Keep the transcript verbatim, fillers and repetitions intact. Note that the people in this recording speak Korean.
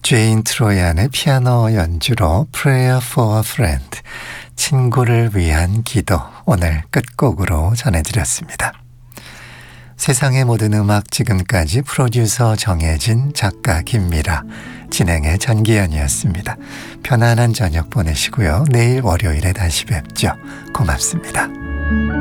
제인 트로얀의 피아노 연주로 Prayer for a Friend, 친구를 위한 기도, 오늘 끝곡으로 전해드렸습니다. 세상의 모든 음악, 지금까지 프로듀서 정혜진, 작가 김미라, 진행의 전기현이었습니다. 편안한 저녁 보내시고요. 내일 월요일에 다시 뵙죠. 고맙습니다.